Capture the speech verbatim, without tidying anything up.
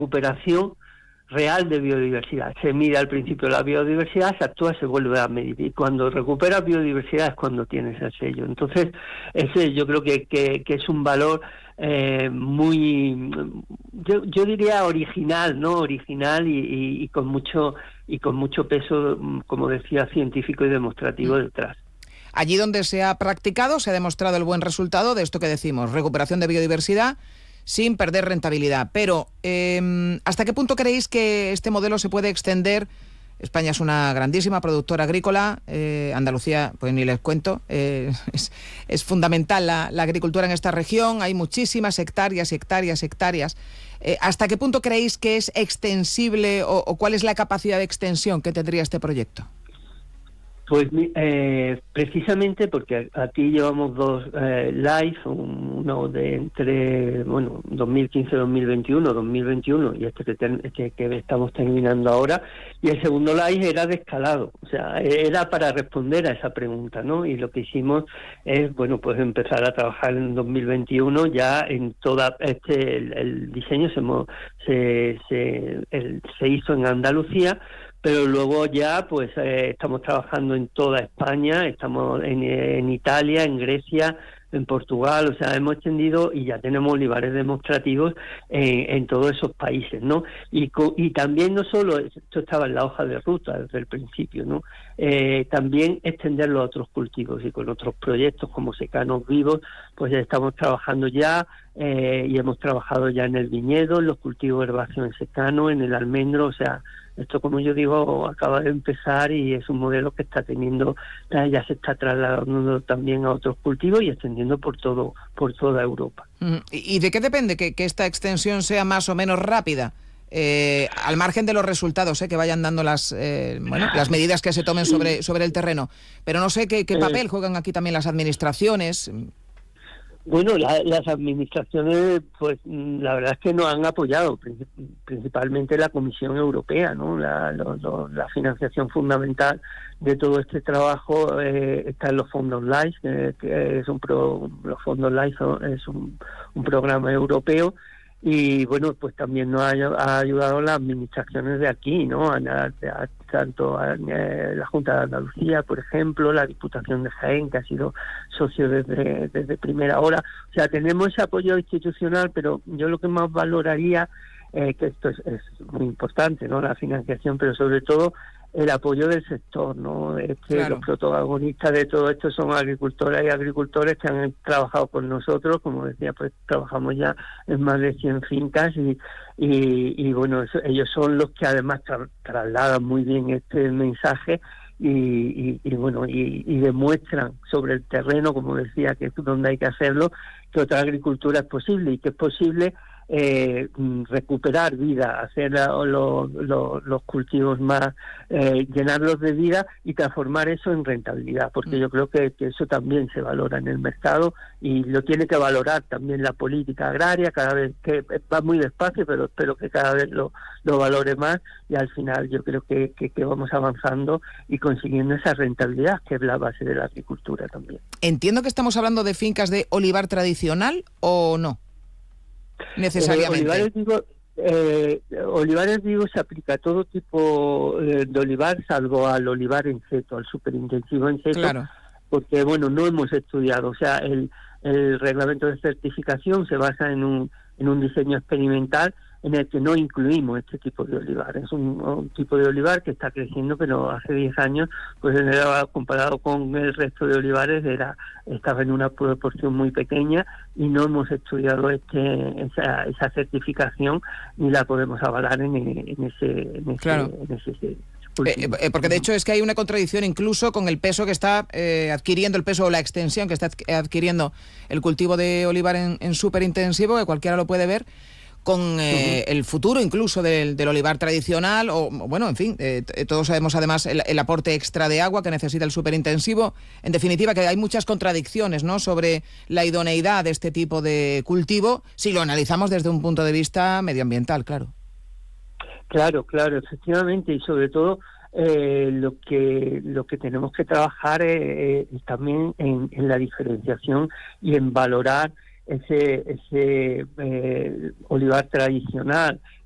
recuperación real de biodiversidad. Se mide al principio la biodiversidad, se actúa, se vuelve a medir. Y cuando recuperas biodiversidad es cuando tienes el sello. Entonces, ese yo creo que, que, que es un valor eh, muy, yo, yo diría original, ¿no? Original y, y, y con mucho y con mucho peso, como decía, científico y demostrativo detrás. Allí donde se ha practicado, se ha demostrado el buen resultado de esto que decimos, recuperación de biodiversidad sin perder rentabilidad. Pero, eh, ¿hasta qué punto creéis que este modelo se puede extender? España es una grandísima productora agrícola, eh, Andalucía, pues ni les cuento, eh, es, es fundamental la, la agricultura en esta región, hay muchísimas hectáreas y hectáreas, hectáreas. Eh, ¿Hasta qué punto creéis que es extensible o, o cuál es la capacidad de extensión que tendría este proyecto? Pues eh, precisamente porque aquí llevamos dos eh, live, uno de entre, bueno, dos mil quince dos mil veintiuno, dos mil veintiuno y este que, ten, que, que estamos terminando ahora, y el segundo live era de escalado, o sea, era para responder a esa pregunta, ¿no? Y lo que hicimos es, bueno, pues empezar a trabajar en dos mil veintiuno ya en toda, este, el, el diseño se, se, se, el, se hizo en Andalucía, pero luego ya pues eh, estamos trabajando en toda España, estamos en, en Italia, en Grecia, en Portugal, o sea, hemos extendido y ya tenemos olivares demostrativos en, en todos esos países, ¿no? Y, y también no solo, esto estaba en la hoja de ruta desde el principio, ¿no? Eh, también extenderlo a otros cultivos y con otros proyectos como Secanos Vivos, pues ya estamos trabajando ya eh, y hemos trabajado ya en el viñedo, en los cultivos herbáceos en secano, en el almendro, o sea, esto, como yo digo, acaba de empezar y es un modelo que está teniendo, ya se está trasladando también a otros cultivos y extendiendo por todo, por toda Europa. ¿Y de qué depende que, que esta extensión sea más o menos rápida? Eh, al margen de los resultados eh, que vayan dando las eh, bueno, las medidas que se tomen sobre, sobre el terreno. Pero no sé qué, qué papel juegan aquí también las administraciones. Bueno, la, las administraciones, pues la verdad es que nos han apoyado, principalmente la Comisión Europea, ¿no? La, lo, lo, la financiación fundamental de todo este trabajo eh, está en los fondos LIFE, que, que es un pro, los fondos LIFE es un, un programa europeo. Y bueno, pues también nos ha, ha ayudado las administraciones de aquí, ¿no? A, a, a, tanto a, a la Junta de Andalucía, por ejemplo, la Diputación de Jaén, que ha sido socio desde, desde primera hora. O sea, tenemos ese apoyo institucional, pero yo lo que más valoraría, eh, que esto es, es muy importante, ¿no? La financiación, pero sobre todo el apoyo del sector, ¿no? Es que claro, los protagonistas de todo esto son agricultoras y agricultores que han trabajado con nosotros, como decía, pues trabajamos ya en más de cien fincas y, y, y bueno, eso, ellos son los que además tra- trasladan muy bien este mensaje y, y, y bueno, y, y demuestran sobre el terreno, como decía, que es donde hay que hacerlo, que otra agricultura es posible y que es posible Eh, recuperar vida, hacer lo, lo, lo, los cultivos más, eh, llenarlos de vida y transformar eso en rentabilidad, porque yo creo que, que eso también se valora en el mercado y lo tiene que valorar también la política agraria, cada vez que va muy despacio, pero espero que cada vez lo, lo valore más y al final yo creo que, que, que vamos avanzando y consiguiendo esa rentabilidad que es la base de la agricultura también. Entiendo que estamos hablando de fincas de olivar tradicional o no. Necesariamente. Eh, olivares digo, eh, olivares digo se aplica a todo tipo eh, de olivar, salvo al olivar en seto, al superintensivo en seto, claro, porque bueno, no hemos estudiado, o sea, el, el reglamento de certificación se basa en un, en un diseño experimental en el que no incluimos este tipo de olivar. Es un, un tipo de olivar que está creciendo, pero hace diez años, pues era, comparado con el resto de olivares, era estaba en una proporción muy pequeña y no hemos estudiado este esa, esa certificación ni la podemos avalar en, en ese en ese, claro. en ese Eh, eh, porque de hecho es que hay una contradicción incluso con el peso que está eh, adquiriendo, el peso o la extensión que está adquiriendo el cultivo de olivar en, en superintensivo, que cualquiera lo puede ver, con eh, uh-huh. el futuro incluso del, del olivar tradicional, o bueno, en fin, eh, todos sabemos además el, el aporte extra de agua que necesita el superintensivo. En definitiva, que hay muchas contradicciones, ¿no?, sobre la idoneidad de este tipo de cultivo, si lo analizamos desde un punto de vista medioambiental, claro. Claro, claro, efectivamente, y sobre todo eh, lo que lo que tenemos que trabajar es, es también en, en la diferenciación y en valorar ese ese eh, olivar tradicional,